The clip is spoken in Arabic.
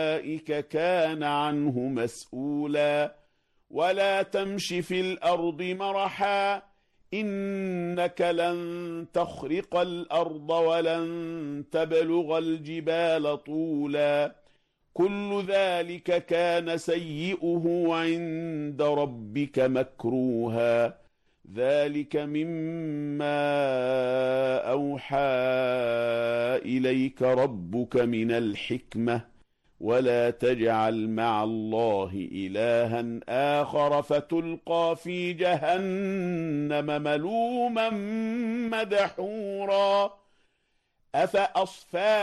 أولئك كان عنه مسؤولا ولا تمش في الأرض مرحا إنك لن تخرق الأرض ولن تبلغ الجبال طولا كل ذلك كان سيئه عند ربك مكروها ذلك مما أوحى إليك ربك من الحكمة ولا تجعل مع الله إلها آخر فتلقى في جهنم ملوما مدحورا أفأصفاكم